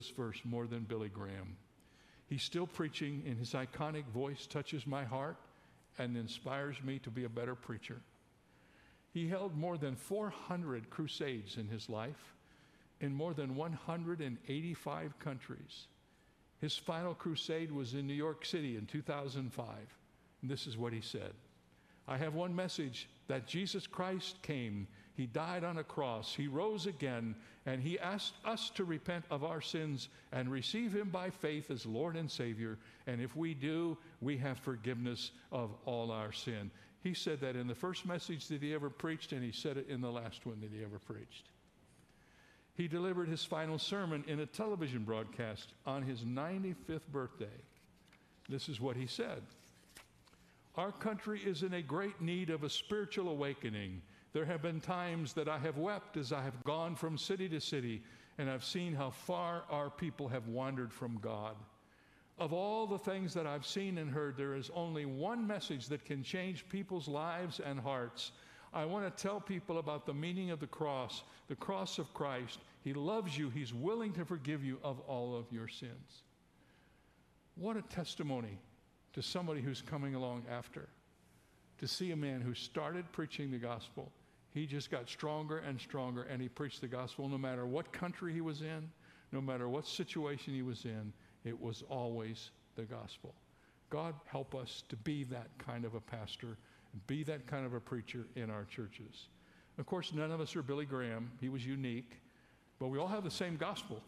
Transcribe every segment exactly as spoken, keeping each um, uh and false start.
this verse more than Billy Graham. He's still preaching, and his iconic voice touches my heart and inspires me to be a better preacher. He held more than four hundred crusades in his life in more than one hundred eighty-five countries. His final crusade was in New York City in two thousand five. And this is what he said. I have one message, that Jesus Christ came, he died on a cross, he rose again, and he asked us to repent of our sins and receive him by faith as Lord and Savior. And if we do, we have forgiveness of all our sin. He said that in the first message that he ever preached, and he said it in the last one that he ever preached. He delivered his final sermon in a television broadcast on his ninety-fifth birthday. This is what he said. Our country is in a great need of a spiritual awakening. There have been times that I have wept as I have gone from city to city, and I've seen how far our people have wandered from God. Of all the things that I've seen and heard, there is only one message that can change people's lives and hearts. I want to tell people about the meaning of the cross, the cross of Christ. He loves you. He's willing to forgive you of all of your sins. What a testimony to somebody who's coming along after. To see a man who started preaching the gospel, he just got stronger and stronger, and he preached the gospel no matter what country he was in, no matter what situation he was in. It was always the gospel. God help us to be that kind of a pastor, be that kind of a preacher in our churches. Of course, none of us are Billy Graham. He was unique, but we all have the same gospel.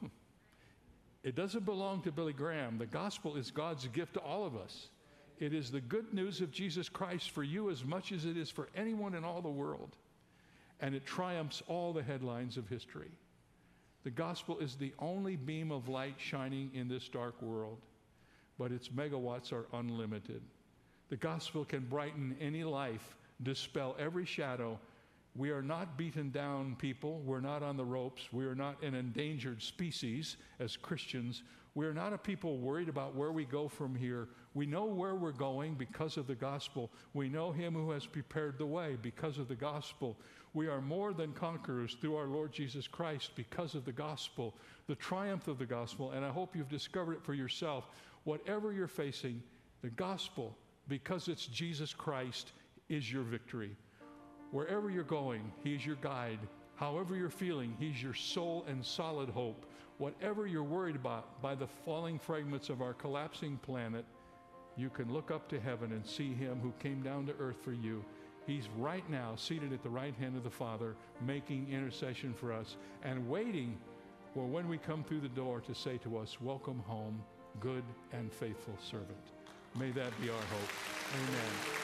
It doesn't belong to Billy Graham. The gospel is God's gift to all of us. It is the good news of Jesus Christ for you as much as it is for anyone in all the world. And it triumphs all the headlines of history. The gospel is the only beam of light shining in this dark world, but its megawatts are unlimited. The gospel can brighten any life, dispel every shadow. We are not beaten down people. We're not on the ropes. We are not an endangered species as Christians. We are not a people worried about where we go from here. We know where we're going because of the gospel. We know him who has prepared the way because of the gospel. We are more than conquerors through our Lord Jesus Christ because of the gospel, the triumph of the gospel. And I hope you've discovered it for yourself. Whatever you're facing, the gospel, because it's Jesus Christ, is your victory. Wherever you're going, he's your guide. However you're feeling, he's your soul and solid hope. Whatever you're worried about by the falling fragments of our collapsing planet, you can look up to heaven and see him who came down to earth for you. He's right now seated at the right hand of the Father, making intercession for us and waiting for when we come through the door to say to us, welcome home, good and faithful servant. May that be our hope. Amen.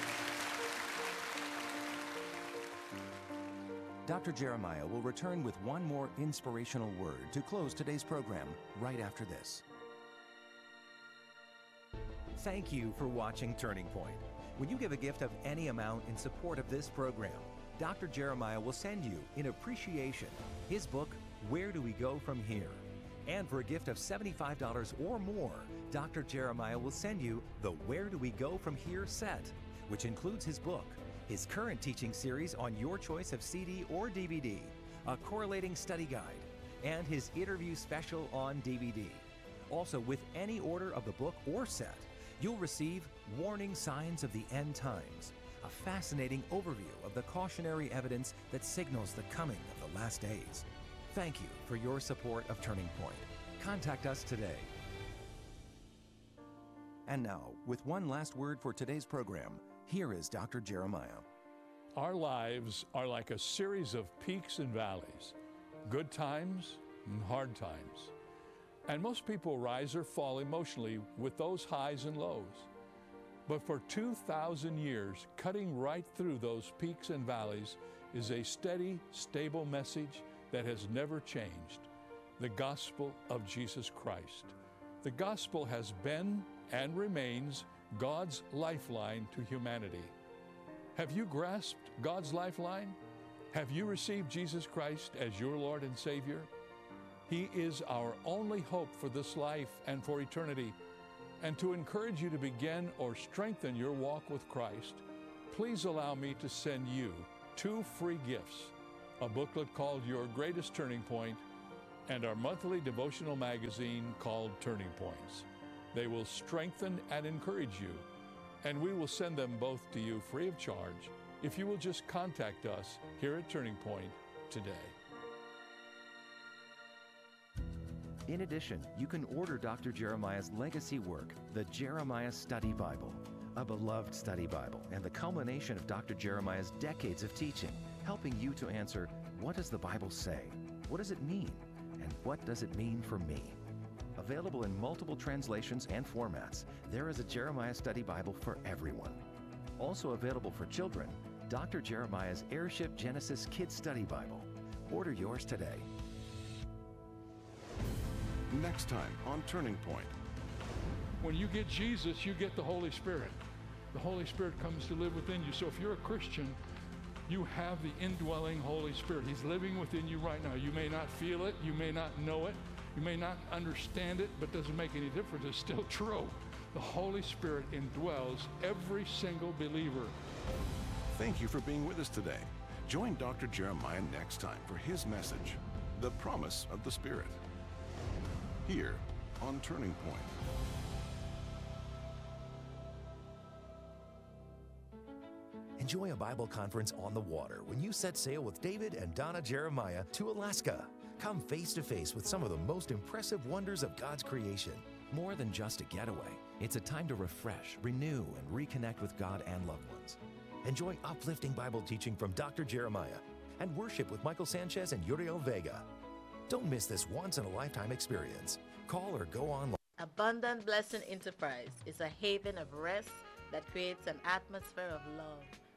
Doctor Jeremiah will return with one more inspirational word to close today's program right after this. Thank you for watching Turning Point. When you give a gift of any amount in support of this program, Doctor Jeremiah will send you, in appreciation, his book, Where Do We Go From Here? And for a gift of seventy-five dollars or more, Doctor Jeremiah will send you the Where Do We Go From Here set, which includes his book, his current teaching series on your choice of C D or D V D, a correlating study guide, and his interview special on D V D. Also, with any order of the book or set, you'll receive Warning Signs of the End Times, a fascinating overview of the cautionary evidence that signals the coming of the last days. Thank you for your support of Turning Point. Contact us today. And now, with one last word for today's program, here is Doctor Jeremiah. Our lives are like a series of peaks and valleys, good times and hard times. And most people rise or fall emotionally with those highs and lows. But for two thousand years, cutting right through those peaks and valleys is a steady, stable message that has never changed, the gospel of Jesus Christ. The gospel has been and remains God's lifeline to humanity. Have you grasped God's lifeline? Have you received Jesus Christ as your Lord and Savior? He is our only hope for this life and for eternity. And to encourage you to begin or strengthen your walk with Christ, please allow me to send you two free gifts, a booklet called Your Greatest Turning Point and our monthly devotional magazine called Turning Points. They will strengthen and encourage you, and we will send them both to you free of charge if you will just contact us here at Turning Point today. In addition, you can order Doctor Jeremiah's legacy work, the Jeremiah Study Bible, a beloved study Bible and the culmination of Doctor Jeremiah's decades of teaching, helping you to answer, what does the Bible say? What does it mean? And what does it mean for me? Available in multiple translations and formats, there is a Jeremiah Study Bible for everyone. Also available for children, Doctor Jeremiah's Airship Genesis Kids Study Bible. Order yours today. Next time on Turning Point. When you get Jesus, you get the Holy Spirit. The Holy Spirit comes to live within you. So if you're a Christian, you have the indwelling Holy Spirit. He's living within you right now. You may not feel it, you may not know it, you may not understand it, but it doesn't make any difference. It's still true. The Holy Spirit indwells every single believer. Thank you for being with us today. Join Doctor Jeremiah next time for his message, The Promise of the Spirit, here on Turning Point. Enjoy a Bible conference on the water when you set sail with David and Donna Jeremiah to Alaska. Come face to face with some of the most impressive wonders of God's creation. More than just a getaway, it's a time to refresh, renew, and reconnect with God and loved ones. Enjoy uplifting Bible teaching from Doctor Jeremiah and worship with Michael Sanchez and Uriel Vega. Don't miss this once-in-a-lifetime experience. Call or go online. Abundant Blessing Enterprise is a haven of rest that creates an atmosphere of love,